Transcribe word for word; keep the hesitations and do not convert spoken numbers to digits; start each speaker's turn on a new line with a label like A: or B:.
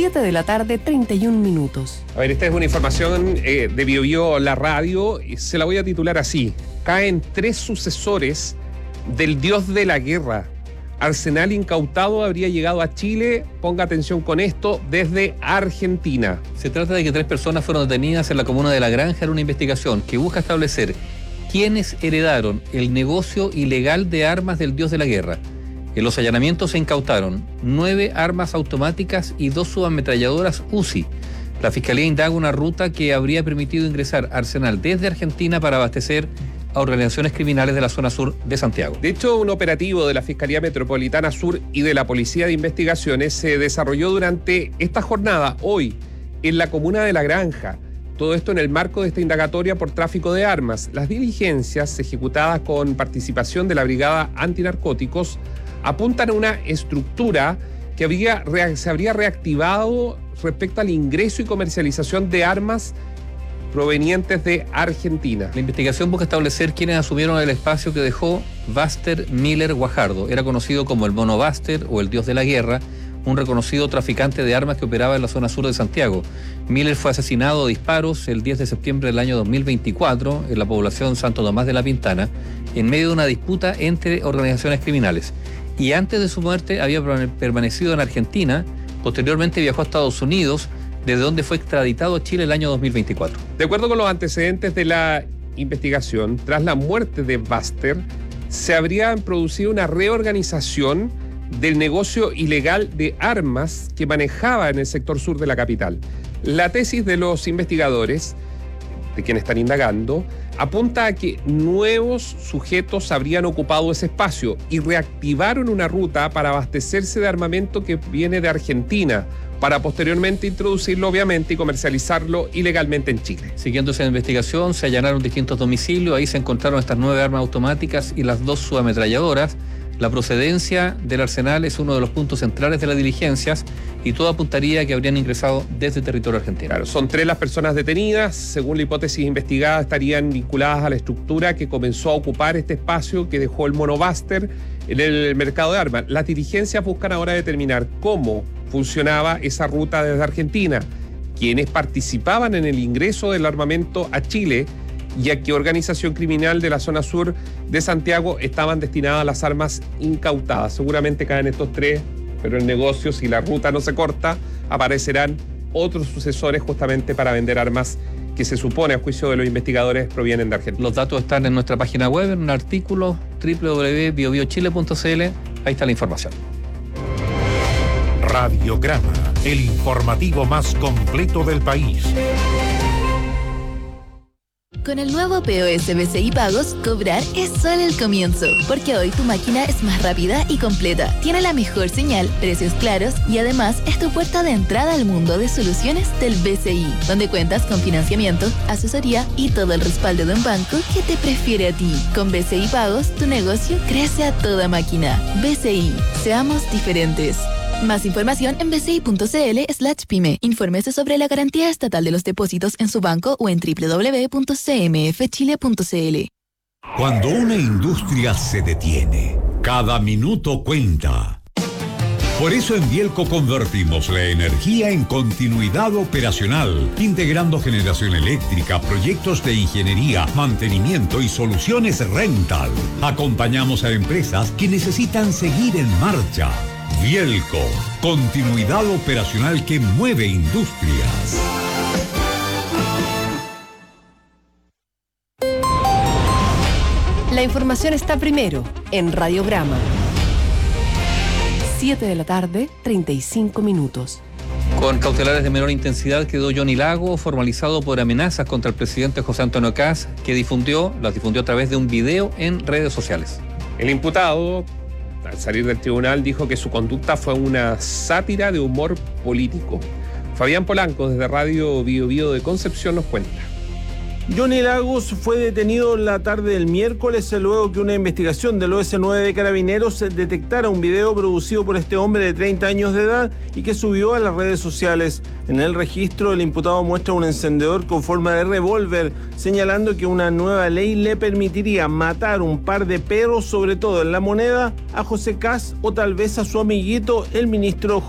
A: siete de la tarde, treinta y un minutos.
B: A ver, esta es una información eh, de Bio Bio, la radio, y se la voy a titular así. Caen tres sucesores del dios de la guerra. Arsenal incautado habría llegado a Chile, ponga atención con esto, desde Argentina.
C: Se trata de que tres personas fueron detenidas en la comuna de La Granja en una investigación que busca establecer quiénes heredaron el negocio ilegal de armas del dios de la guerra. En los allanamientos se incautaron nueve armas automáticas y dos subametralladoras U C I. La Fiscalía indaga una ruta que habría permitido ingresar Arsenal desde Argentina para abastecer a organizaciones criminales de la zona sur de Santiago.
B: De hecho, un operativo de la Fiscalía Metropolitana Sur y de la Policía de Investigaciones se desarrolló durante esta jornada, hoy, en la comuna de La Granja. Todo esto en el marco de esta indagatoria por tráfico de armas. Las diligencias ejecutadas con participación de la Brigada Antinarcóticos apuntan a una estructura que habría, se habría reactivado respecto al ingreso y comercialización de armas provenientes de Argentina.
C: La investigación busca establecer quiénes asumieron el espacio que dejó Buster Miller Guajardo. Era conocido como el Mono Buster o el Dios de la Guerra, un reconocido traficante de armas que operaba en la zona sur de Santiago. Miller fue asesinado a disparos el diez de septiembre del año dos mil veinticuatro en la población Santo Tomás de la Pintana, en medio de una disputa entre organizaciones criminales. Y antes de su muerte había permanecido en Argentina, posteriormente viajó a Estados Unidos, desde donde fue extraditado a Chile el año dos mil veinticuatro.
B: De acuerdo con los antecedentes de la investigación, tras la muerte de Buster, se habría producido una reorganización del negocio ilegal de armas que manejaba en el sector sur de la capital. La tesis de los investigadores, de quienes están indagando, apunta a que nuevos sujetos habrían ocupado ese espacio y reactivaron una ruta para abastecerse de armamento que viene de Argentina, para posteriormente introducirlo obviamente y comercializarlo ilegalmente en Chile.
C: Siguiendo esa investigación, se allanaron distintos domicilios, ahí se encontraron estas nueve armas automáticas y las dos subametralladoras. La procedencia del arsenal es uno de los puntos centrales de las diligencias y todo apuntaría a que habrían ingresado desde territorio argentino.
B: Claro, son tres las personas detenidas. Según la hipótesis investigada, estarían vinculadas a la estructura que comenzó a ocupar este espacio que dejó el Mono Buster en el mercado de armas. Las diligencias buscan ahora determinar cómo funcionaba esa ruta desde Argentina, quiénes participaban en el ingreso del armamento a Chile y a qué organización criminal de la zona sur de Santiago estaban destinadas las armas incautadas. Seguramente caen estos tres, pero el negocio, si la ruta no se corta, aparecerán otros sucesores justamente para vender armas que se supone, a juicio de los investigadores, provienen de Argentina.
C: Los datos están en nuestra página web, en un artículo doble u doble u doble u punto bio bio chile punto c l. Ahí está la información.
D: Radiograma, el informativo más completo del país.
E: Con el nuevo P O S B C I Pagos, cobrar es solo el comienzo, porque hoy tu máquina es más rápida y completa, tiene la mejor señal, precios claros y además es tu puerta de entrada al mundo de soluciones del B C I, donde cuentas con financiamiento, asesoría y todo el respaldo de un banco que te prefiere a ti. Con B C I Pagos, tu negocio crece a toda máquina. B C I, seamos diferentes. Más información en bci.cl slash pyme. Infórmese sobre la garantía estatal de los depósitos en su banco o en doble u doble u doble u punto c m f chile punto c l.
F: Cuando una industria se detiene, cada minuto cuenta. Por eso en Bielco convertimos la energía en continuidad operacional, integrando generación eléctrica, proyectos de ingeniería, mantenimiento y soluciones rental. Acompañamos a empresas que necesitan seguir en marcha. Bielco, continuidad operacional que mueve industrias.
A: La información está primero en Radiograma. siete de la tarde, treinta y cinco minutos.
C: Con cautelares de menor intensidad quedó Johnny Lago, formalizado por amenazas contra el presidente José Antonio Kast, que difundió, las difundió a través de un video en redes sociales.
B: El imputado, al salir del tribunal, dijo que su conducta fue una sátira de humor político. Fabián Polanco, desde Radio Bio Bio de Concepción, nos cuenta.
G: Johnny Lagos fue detenido la tarde del miércoles luego que una investigación del O S nueve de Carabineros detectara un video producido por este hombre de treinta años de edad y que subió a las redes sociales. En el registro, el imputado muestra un encendedor con forma de revólver, señalando que una nueva ley le permitiría matar un par de perros, sobre todo en La Moneda, a José Kast o tal vez a su amiguito, el ministro